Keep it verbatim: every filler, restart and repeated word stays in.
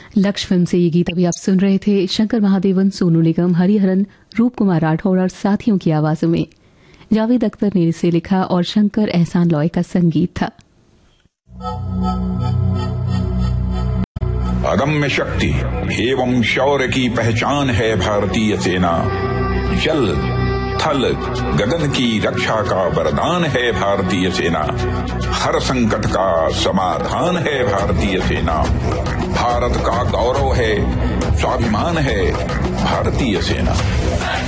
लक्ष्य फिल्म से ये गीत अभी आप सुन रहे थे। शंकर महादेवन, सोनू निगम, हरिहरन, रूप कुमार राठौड़ और साथियों की आवाजों में। जावेद अख्तर ने इसे लिखा और शंकर एहसान लॉय का संगीत था। अदम्य शक्ति एवं शौर्य की पहचान है भारतीय सेना। जल थल गगन की रक्षा का वरदान है भारतीय सेना। हर संकट का समाधान है भारतीय सेना। भारत का गौरव है, स्वाभिमान है भारतीय सेना।